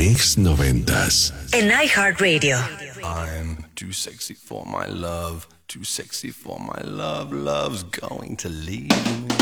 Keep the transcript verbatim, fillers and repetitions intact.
Mix noventas. En iHeartRadio. I'm too sexy for my love, too sexy for my love, love's going to leave me.